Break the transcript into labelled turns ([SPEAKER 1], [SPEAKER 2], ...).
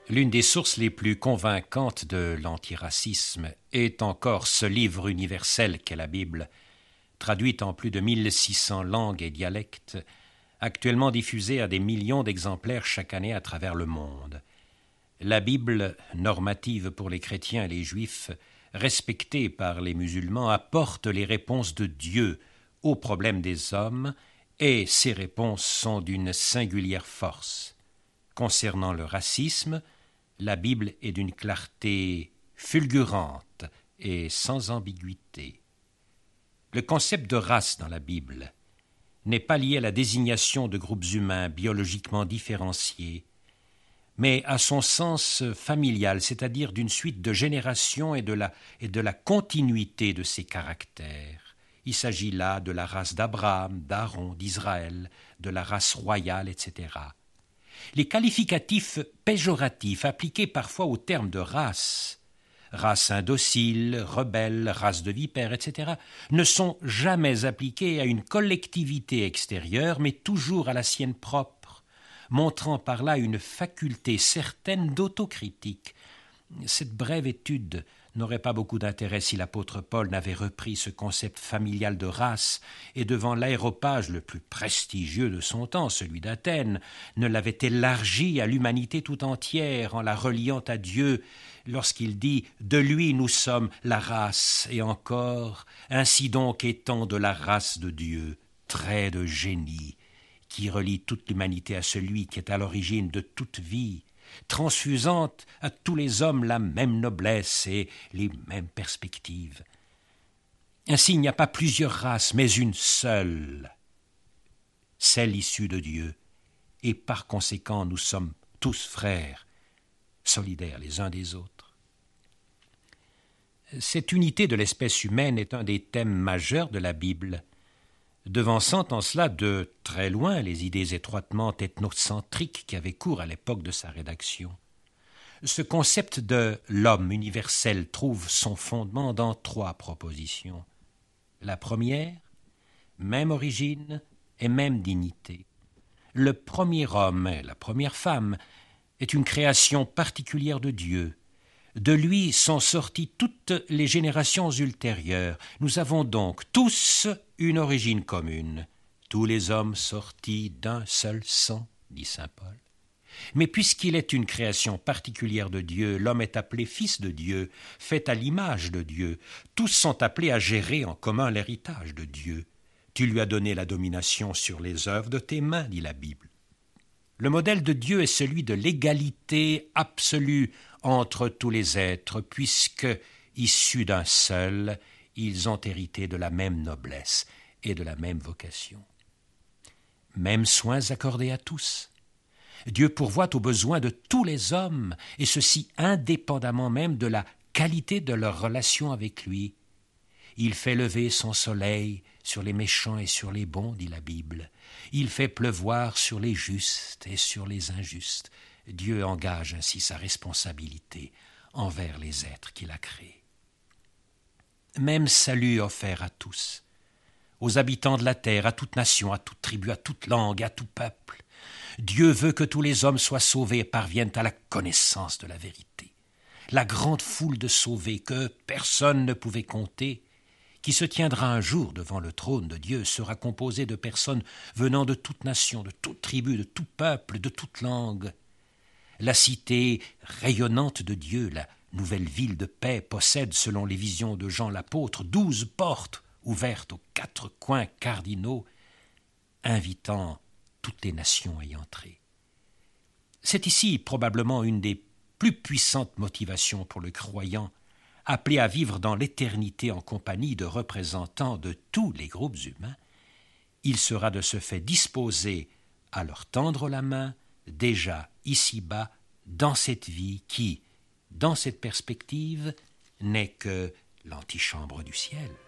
[SPEAKER 1] L'une des sources les plus convaincantes de l'antiracisme est encore ce livre universel qu'est la Bible, traduite en plus de 1600 langues et dialectes, actuellement diffusée à des millions d'exemplaires chaque année à travers le monde. La Bible, normative pour les chrétiens et les juifs, respectée par les musulmans, apporte les réponses de Dieu aux problèmes des hommes, et ces réponses sont d'une singulière force. Concernant le racisme, la Bible est d'une clarté fulgurante et sans ambiguïté. Le concept de race dans la Bible n'est pas lié à la désignation de groupes humains biologiquement différenciés, mais à son sens familial, c'est-à-dire d'une suite de générations et de la continuité de ces caractères. Il s'agit là de la race d'Abraham, d'Aaron, d'Israël, de la race royale, etc. Les qualificatifs péjoratifs appliqués parfois au terme de race, race indocile, rebelle, race de vipère, etc., ne sont jamais appliqués à une collectivité extérieure, mais toujours à la sienne propre, montrant par là une faculté certaine d'autocritique. Cette brève étude n'aurait pas beaucoup d'intérêt si l'apôtre Paul n'avait repris ce concept familial de race et devant l'aéropage le plus prestigieux de son temps, celui d'Athènes, ne l'avait élargi à l'humanité tout entière en la reliant à Dieu lorsqu'il dit « De lui nous sommes la race » et encore « Ainsi donc étant de la race de Dieu », trait de génie qui relie toute l'humanité à celui qui est à l'origine de toute vie, transfusant à tous les hommes la même noblesse et les mêmes perspectives. Ainsi, il n'y a pas plusieurs races, mais une seule, celle issue de Dieu, et par conséquent, nous sommes tous frères, solidaires les uns des autres. Cette unité de l'espèce humaine est un des thèmes majeurs de la Bible, devançant en cela de très loin les idées étroitement ethnocentriques qui avaient cours à l'époque de sa rédaction. Ce concept de l'homme universel trouve son fondement dans 3 propositions. La première, même origine et même dignité. Le premier homme et la première femme est une création particulière de Dieu. De lui sont sorties toutes les générations ultérieures. Nous avons donc tous une origine commune. Tous les hommes sortis d'un seul sang, dit saint Paul. Mais puisqu'il est une création particulière de Dieu, l'homme est appelé fils de Dieu, fait à l'image de Dieu. Tous sont appelés à gérer en commun l'héritage de Dieu. Tu lui as donné la domination sur les œuvres de tes mains, dit la Bible. Le modèle de Dieu est celui de l'égalité absolue entre tous les êtres, puisque, issus d'un seul, ils ont hérité de la même noblesse et de la même vocation. Mêmes soins accordés à tous. Dieu pourvoit aux besoins de tous les hommes, et ceci indépendamment même de la qualité de leur relation avec lui. Il fait lever son soleil sur les méchants et sur les bons, dit la Bible. Il fait pleuvoir sur les justes et sur les injustes. Dieu engage ainsi sa responsabilité envers les êtres qu'il a créés. Même salut offert à tous, aux habitants de la terre, à toute nation, à toute tribu, à toute langue, à tout peuple. Dieu veut que tous les hommes soient sauvés et parviennent à la connaissance de la vérité. La grande foule de sauvés que personne ne pouvait compter, qui se tiendra un jour devant le trône de Dieu, sera composée de personnes venant de toute nation, de toute tribu, de tout peuple, de toute langue. La cité rayonnante de Dieu, la nouvelle ville de paix, possède, selon les visions de Jean l'apôtre, 12 portes ouvertes aux 4 coins cardinaux, invitant toutes les nations à y entrer. C'est ici probablement une des plus puissantes motivations pour le croyant, appelé à vivre dans l'éternité en compagnie de représentants de tous les groupes humains. Il sera de ce fait disposé à leur tendre la main, déjà ici-bas, dans cette vie qui, dans cette perspective, n'est que l'antichambre du ciel.